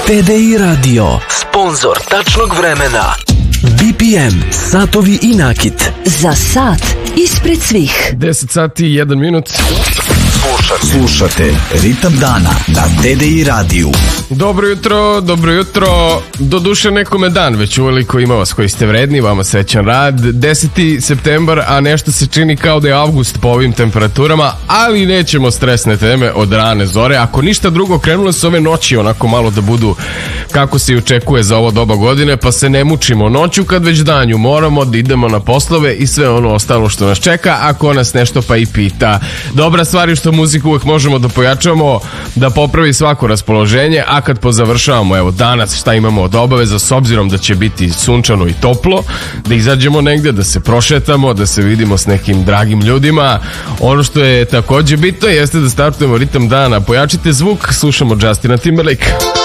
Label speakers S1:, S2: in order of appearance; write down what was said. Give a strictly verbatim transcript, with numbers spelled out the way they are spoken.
S1: T D I Radio, sponzor tačnog vremena. B P M, satovi i nakit.
S2: Za sat ispred svih.
S3: deset sati i jedan minut.
S1: Slušate, slušate Ritam dana na T D I radiju.
S3: Dobro jutro, dobro jutro. Doduše nekome dan već uveliko ima vas koji ste vredni, vama srećan rad. deseti septembar, a nešto se čini kao da je avgust po ovim temperaturama, ali nećemo stresne teme od rane zore. Ako ništa drugo, krenule su ove noći onako malo da budu kako se i očekuje za ovo doba godine, pa se ne mučimo noću kad već danju moramo da idemo na poslove i sve ono ostalo što nas čeka, ako nas nešto pa i pita. Dobra stvar je što muziku uvek možemo da pojačamo, da popravi svako raspoloženje, a kad pozavršavamo, evo danas šta imamo od obaveza, s obzirom da će biti sunčano i toplo, da izađemo negde, da se prošetamo, da se vidimo s nekim dragim ljudima. Ono što je takođe bitno jeste da startujemo ritam dana. Pojačite zvuk, slušamo Justina Timberlake.